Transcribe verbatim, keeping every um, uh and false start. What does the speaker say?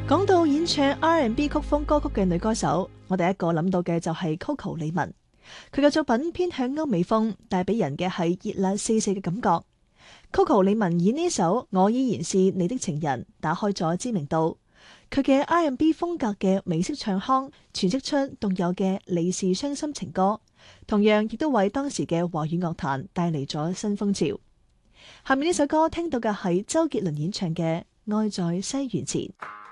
講到演唱 R and B 曲風歌曲嘅女歌手，我第一個諗到嘅就係 Coco 李玟。佢嘅作品偏向歐美風，帶俾人嘅係熱辣四射嘅感覺。Coco 李玟以呢首《我依然是你的情人》打開咗知名度。佢嘅 R and B 風格嘅美式唱腔，詮釋出獨有嘅李氏傷心情歌，同樣亦都為當時嘅華語樂壇帶嚟咗新風潮。下面呢首歌聽到嘅係周杰倫演唱嘅《愛在西元前》。